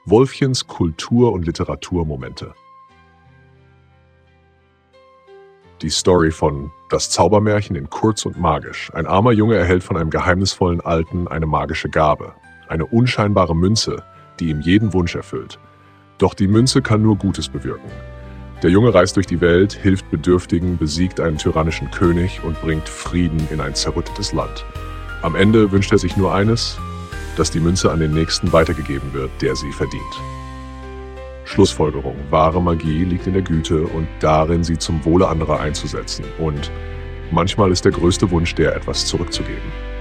Wolfchens Kultur- und Literaturmomente. Die Story von Das Zaubermärchen in Kurz und Magisch. Ein armer Junge erhält von einem geheimnisvollen Alten eine magische Gabe. Eine unscheinbare Münze, die ihm jeden Wunsch erfüllt. Doch die Münze kann nur Gutes bewirken. Der Junge reist durch die Welt, hilft Bedürftigen, besiegt einen tyrannischen König und bringt Frieden in ein zerrüttetes Land. Am Ende wünscht er sich nur eines, dass die Münze an den Nächsten weitergegeben wird, der sie verdient. Schlussfolgerung: Wahre Magie liegt in der Güte und darin, sie zum Wohle anderer einzusetzen. Und manchmal ist der größte Wunsch der, etwas zurückzugeben.